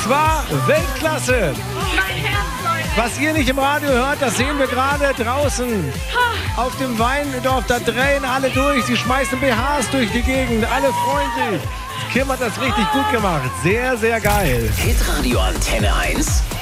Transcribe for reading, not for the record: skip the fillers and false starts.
war Weltklasse. Mein Herz, Leute. Was ihr nicht im Radio hört, das sehen wir gerade draußen. Auf dem Weindorf, da drehen alle durch. Sie schmeißen BHs durch die Gegend. Alle freuen sich. Kim hat das richtig gut gemacht. Sehr, sehr geil. Hitradio Antenne 1.